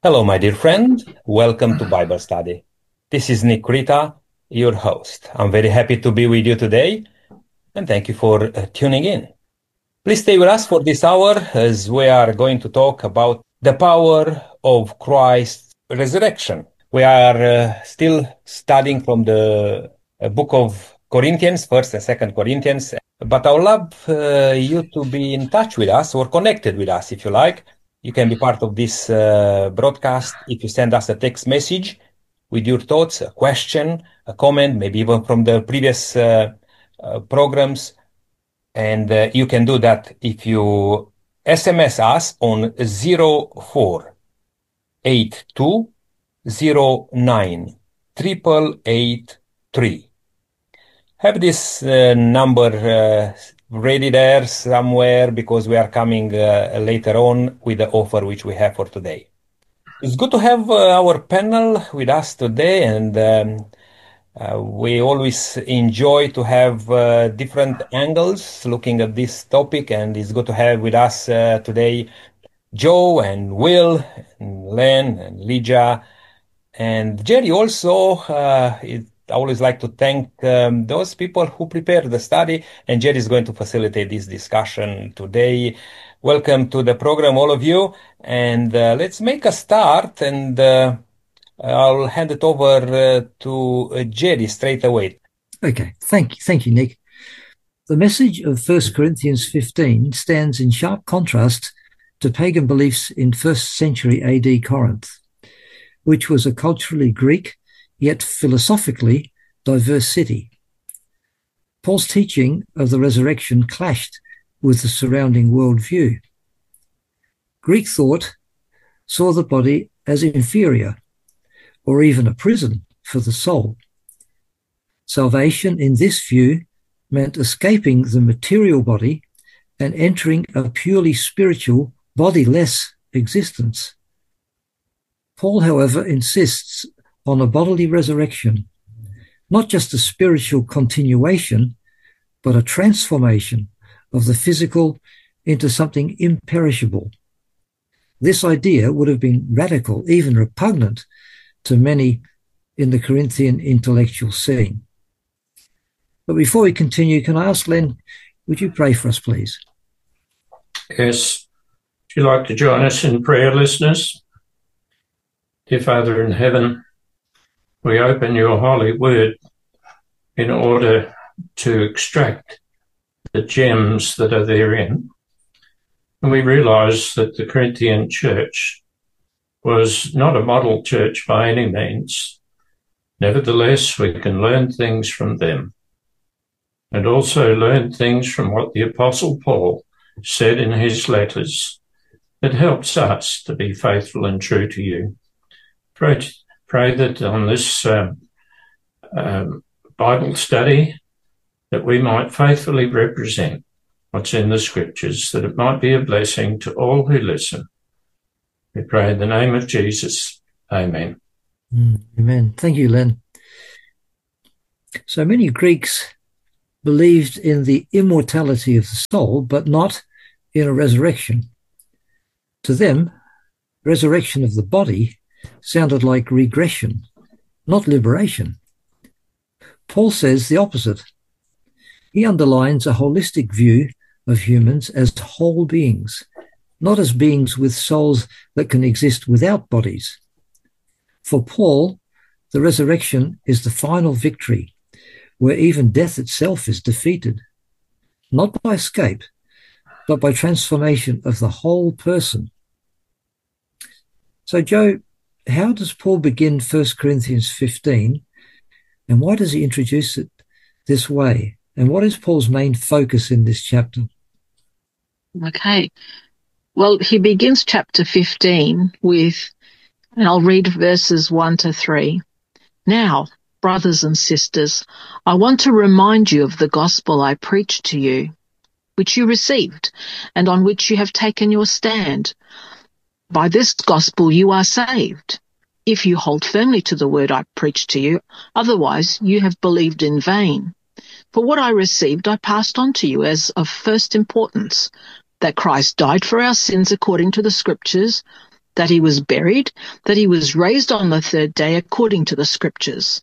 Hello, my dear friend. Welcome to Bible Study. This is Nick Rita, your host. I'm very happy to be with you today, and thank you for tuning in. Please stay with us for this hour as we are going to talk about the power of Christ's resurrection. We are still studying from the book of Corinthians, 1st and 2nd Corinthians, but I would love you to be in touch with us or connected with us if you like. You can be part of this broadcast if you send us a text message with your thoughts, a question, a comment, maybe even from the previous programs. And you can do that if you SMS us on 0482098883. Have this number ready there somewhere because we are coming later on with the offer which we have for today. It's good to have our panel with us today, and we always enjoy to have different angles looking at this topic, and it's good to have with us today Joe and Will and Len and Lydia and Jerry also. I always like to thank those people who prepared the study, and Jerry is going to facilitate this discussion today. Welcome to the program, all of you, and let's make a start, and I'll hand it over to Jerry straight away. Okay, thank you, Nick. The message of 1 Corinthians 15 stands in sharp contrast to pagan beliefs in 1st century AD Corinth, which was a culturally Greek, yet philosophically diverse city. Paul's teaching of the resurrection clashed with the surrounding worldview. Greek thought saw the body as inferior, or even a prison for the soul. Salvation in this view meant escaping the material body and entering a purely spiritual, bodiless existence. Paul, however, insists on a bodily resurrection, not just a spiritual continuation, but a transformation of the physical into something imperishable. This idea would have been radical, even repugnant to many in the Corinthian intellectual scene. But before we continue, can I ask Len, would you pray for us, please? Yes. Would you like to join us in prayer, listeners? Dear Father in heaven, we open your holy word in order to extract the gems that are therein. And we realize that the Corinthian church was not a model church by any means. Nevertheless, we can learn things from them, and also learn things from what the Apostle Paul said in his letters that helps us to be faithful and true to you. Pray that on this Bible study that we might faithfully represent what's in the Scriptures, that it might be a blessing to all who listen. We pray in the name of Jesus. Amen. Amen. Thank you, Len. So many Greeks believed in the immortality of the soul, but not in a resurrection. To them, resurrection of the body sounded like regression, not liberation. Paul says the opposite. He underlines a holistic view of humans as whole beings, not as beings with souls that can exist without bodies. For Paul, the resurrection is the final victory, where even death itself is defeated, not by escape, but by transformation of the whole person. So, Joe, how does Paul begin 1 Corinthians 15, and why does he introduce it this way? And what is Paul's main focus in this chapter? Okay. Well, he begins chapter 15 with, and I'll read verses 1 to 3. Now, brothers and sisters, I want to remind you of the gospel I preached to you, which you received, and on which you have taken your stand. By this gospel you are saved, if you hold firmly to the word I preached to you. Otherwise you have believed in vain. For what I received I passed on to you as of first importance, that Christ died for our sins according to the Scriptures, that he was buried, that he was raised on the third day according to the scriptures.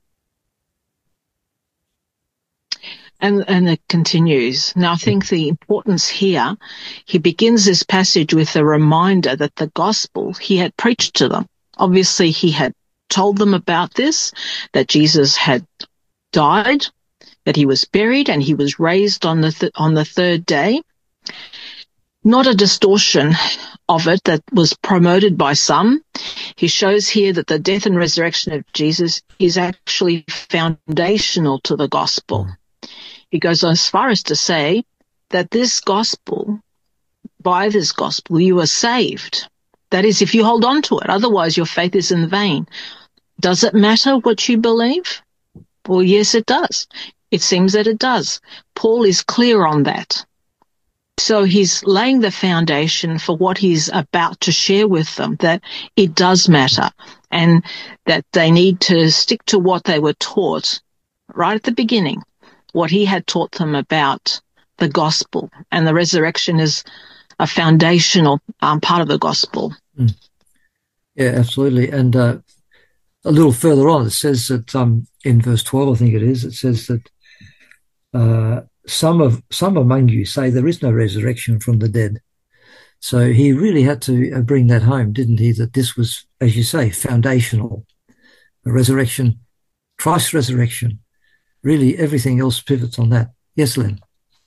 And it continues. Now, I think the importance here, he begins this passage with a reminder that the gospel he had preached to them. Obviously, he had told them about this, that Jesus had died, that he was buried, and he was raised on the third day. Not a distortion of it that was promoted by some. He shows here that the death and resurrection of Jesus is actually foundational to the gospel. He goes as far as to say that this gospel, by this gospel, you are saved. That is, if you hold on to it, otherwise your faith is in vain. Does it matter what you believe? Well, yes, it does. It seems that it does. Paul is clear on that. So he's laying the foundation for what he's about to share with them, that it does matter and that they need to stick to what they were taught right at the beginning, what he had taught them about the gospel, and the resurrection is a foundational part of the gospel. Yeah, absolutely. And a little further on, it says that in verse 12, I think it is, it says that some among you say there is no resurrection from the dead. So he really had to bring that home, didn't he? That this was, as you say, foundational. The resurrection, Christ's resurrection. Really, everything else pivots on that. Yes, Len?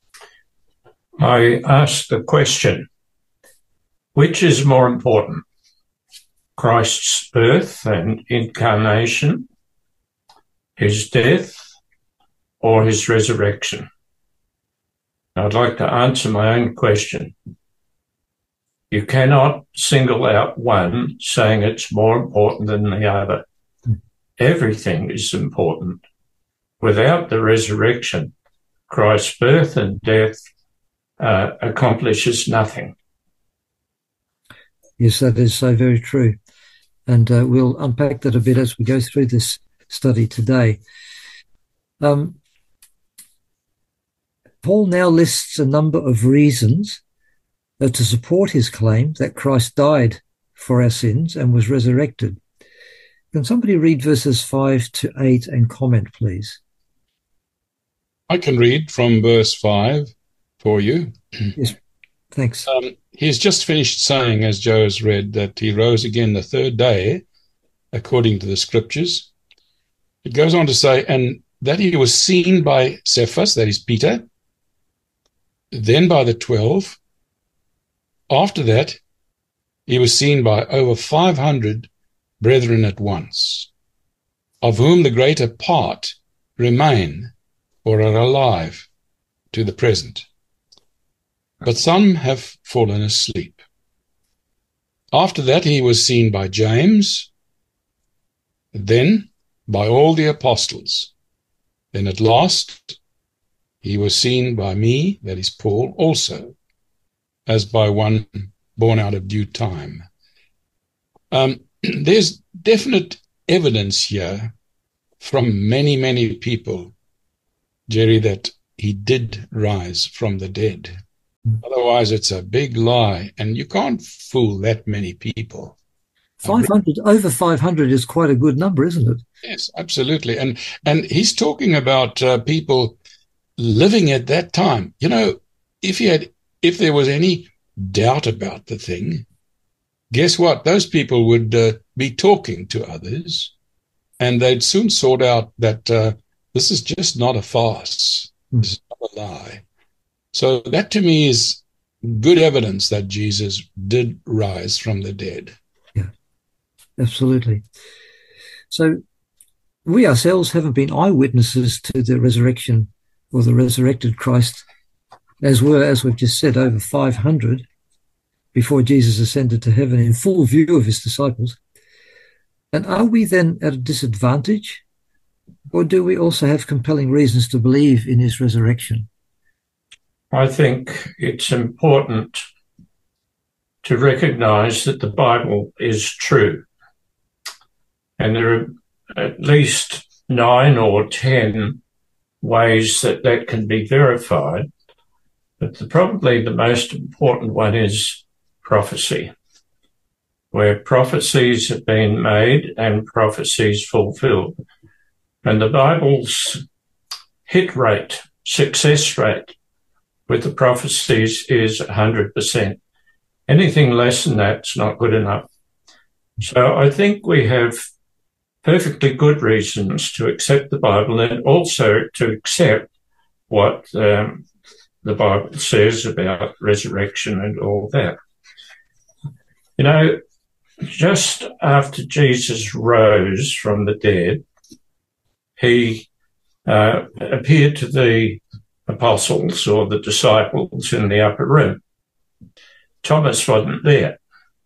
I ask the question, which is more important, Christ's birth and incarnation, his death, or his resurrection? I'd like to answer my own question. You cannot single out one saying it's more important than the other. Everything is important. Without the resurrection, Christ's birth and death accomplishes nothing. Yes, that is so very true. And we'll unpack that a bit as we go through this study today. Paul now lists a number of reasons to support his claim that Christ died for our sins and was resurrected. Can somebody read verses 5 to 8 and comment, please? I can read from verse 5 for you. Yes, thanks. He's just finished saying, as Joe has read, that he rose again the third day, according to the scriptures. It goes on to say, and that he was seen by Cephas, that is Peter, then by the 12. After that, he was seen by over 500 brethren at once, of whom the greater part remain or are alive to the present. But some have fallen asleep. After that, he was seen by James, then by all the apostles. Then at last, he was seen by me, that is Paul, also, as by one born out of due time. There's definite evidence here from many, many people, Jerry, that he did rise from the dead. Otherwise, it's a big lie, and you can't fool that many people. 500, over 500 is quite a good number, isn't it? Yes, absolutely. And he's talking about people living at that time. You know, if there was any doubt about the thing, guess what? Those people would be talking to others, and they'd soon sort out that this is just not a farce. This is not a lie. So that to me is good evidence that Jesus did rise from the dead. Yeah, absolutely. So we ourselves haven't been eyewitnesses to the resurrection or the resurrected Christ, as we've just said, over 500 before Jesus ascended to heaven in full view of his disciples. And are we then at a disadvantage, or do we also have compelling reasons to believe in his resurrection? I think it's important to recognize that the Bible is true. And there are at least 9 or 10 ways that can be verified. But probably the most important one is prophecy. where prophecies have been made and prophecies fulfilled. And the Bible's hit rate, success rate with the prophecies is 100%. Anything less than that's not good enough. So I think we have perfectly good reasons to accept the Bible and also to accept what the Bible says about resurrection and all that. You know, just after Jesus rose from the dead, he appeared to the apostles or the disciples in the upper room. Thomas wasn't there.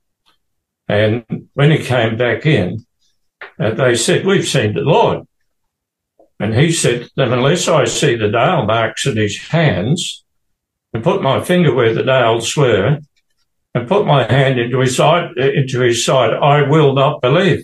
And when he came back in, they said, "We've seen the Lord." And he said to them, "Unless I see the nail marks in his hands and put my finger where the nails were and put my hand into his side, I will not believe."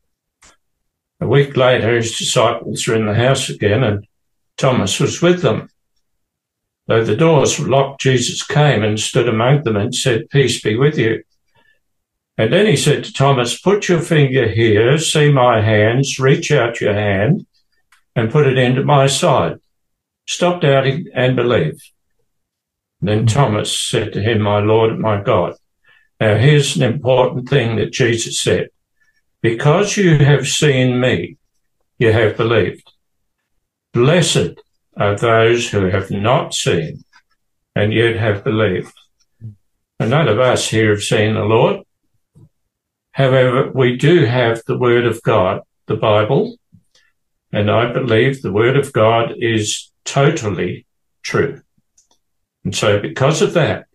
A week later, his disciples were in the house again and Thomas was with them. Though the doors were locked, Jesus came and stood among them and said, "Peace be with you." And then he said to Thomas, "Put your finger here, see my hands, reach out your hand and put it into my side. Stop doubting and believe." Then Thomas said to him, "My Lord and my God." Now here's an important thing that Jesus said. "Because you have seen me, you have believed. Blessed are those who have not seen and yet have believed." And none of us here have seen the Lord. However, we do have the Word of God, the Bible, and I believe the Word of God is totally true. And so because of that,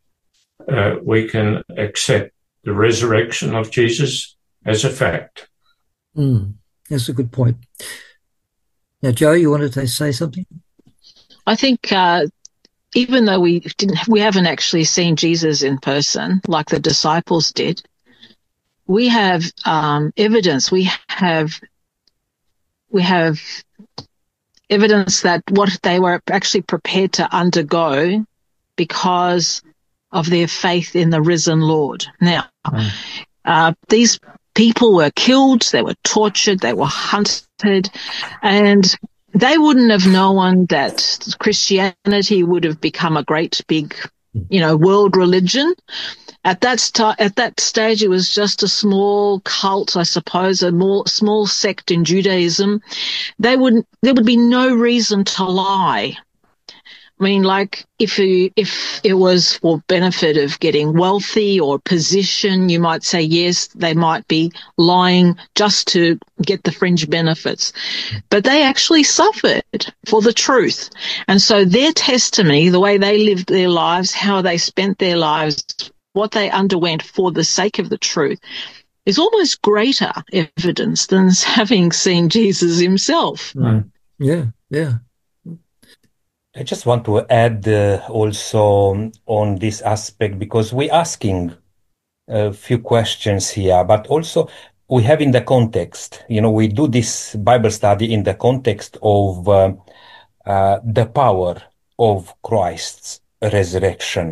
we can accept the resurrection of Jesus as a fact. That's a good point. Now, Joe, you wanted to say something? I think even though we haven't actually seen Jesus in person like the disciples did, we have evidence. We have evidence that what they were actually prepared to undergo because of their faith in the risen Lord. Now, these people were killed, they were tortured, they were hunted, and they wouldn't have known that Christianity would have become a great big, world religion. At that stage, it was just a small cult, I suppose, small sect in Judaism. There would be no reason to lie. I mean, like if it was for benefit of getting wealthy or position, you might say yes, they might be lying just to get the fringe benefits. But they actually suffered for the truth. And so their testimony, the way they lived their lives, how they spent their lives, what they underwent for the sake of the truth, is almost greater evidence than having seen Jesus himself. Yeah. I just want to add also on this aspect, because we're asking a few questions here, but also we have in the context, we do this Bible study in the context of the power of Christ's resurrection.